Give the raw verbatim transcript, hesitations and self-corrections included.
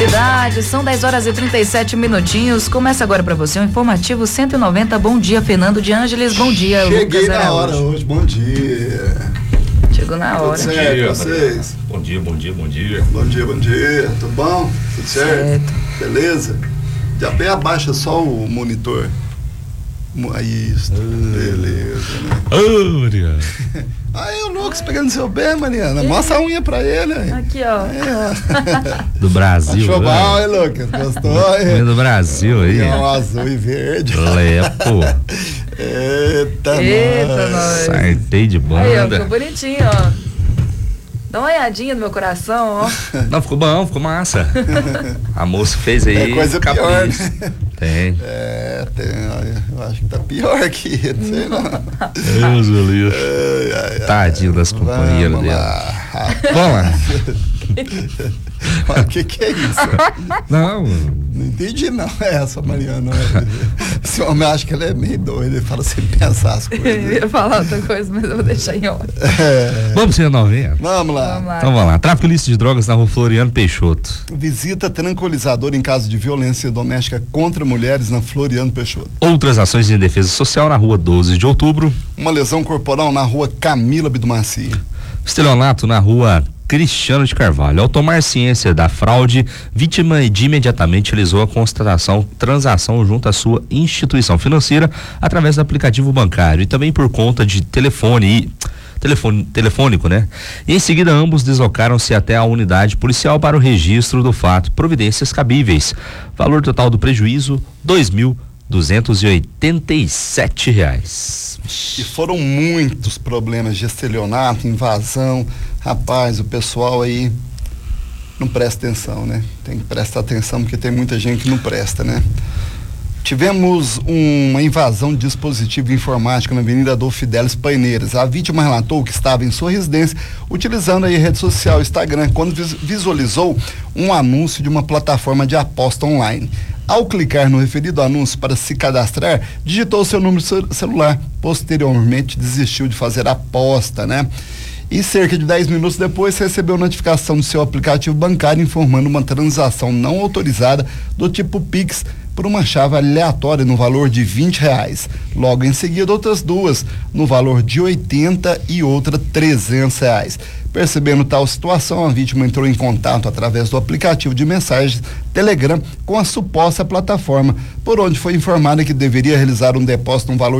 cidade, são dez horas e trinta e sete minutinhos. Começa agora para você o informativo cento e noventa. Bom dia, Fernando de Ângeles. Bom dia, Cheguei Lucas na Araújo. hora hoje. Bom dia. Chegou na hora. Tudo certo, dia, vocês? Bom dia, bom dia, bom dia. Bom dia, bom dia. Tudo bom? Tudo certo? Certo. Beleza? Já bem abaixa só o monitor. Aí, isso. Beleza, né? Ô, Maria. Aí o Lucas pegando seu pé, Mariana. Mostra a unha pra ele. Aí. Aqui, ó. É. Do Brasil. Achou né? bom, hein, Lucas? Gostou? Unha do Brasil aí. União azul e verde. Lepo. Eita, Eita, nós. nós. Sartei de Aí, ó, ficou banda. bonitinho, ó. Dá uma olhadinha no meu coração, ó. Não, ficou bom, ficou massa. A moça fez aí. É coisa capricho. pior, né? Tem. É, tem, olha, eu acho que tá pior aqui, não sei não. Deus do livro. Ai, ai, ai. Tadinho das companheiras Vamos dela. lá. Vamos lá. O que que é isso? Não, Não entendi não essa, Mariana. Esse homem acha que ele é meio doido, ele fala sem pensar as Eu coisas. ia falar outra coisa, mas eu vou deixar em ordem. É, vamos ser noventa. vamos lá. Vamos lá. Então vamos lá. Tráfico ilícito de drogas na rua Floriano Peixoto. Visita tranquilizador em caso de violência doméstica contra mulheres na Floriano Peixoto. Outras ações de defesa social na rua doze de outubro. Uma lesão corporal na rua Camila Bidumacia. Estelionato na rua Cristiano de Carvalho. Ao tomar ciência da fraude, vítima de imediatamente realizou a constatação, transação junto à sua instituição financeira através do aplicativo bancário e também por conta de telefone e telefone, telefônico, né? E em seguida ambos deslocaram-se até a unidade policial para o registro do fato, providências cabíveis. Valor total do prejuízo, dois mil duzentos e oitenta e sete reais. E foram muitos problemas de estelionato, invasão. Rapaz, o pessoal aí não presta atenção, né? Tem que prestar atenção porque tem muita gente que não presta, né? Tivemos uma invasão de dispositivo informático na Avenida Adolfo Fidelis Paineiras. A vítima relatou que estava em sua residência utilizando aí a rede social Instagram quando visualizou um anúncio de uma plataforma de aposta online. Ao clicar no referido anúncio para se cadastrar, digitou seu número de celular. Posteriormente desistiu de fazer a aposta, né? E cerca de dez minutos depois recebeu notificação do seu aplicativo bancário informando uma transação não autorizada do tipo Pix por uma chave aleatória no valor de vinte reais. Logo em seguida, outras duas no valor de oitenta e outra trezentos reais. Percebendo tal situação, a vítima entrou em contato através do aplicativo de mensagens Telegram com a suposta plataforma, por onde foi informada que deveria realizar um depósito no valor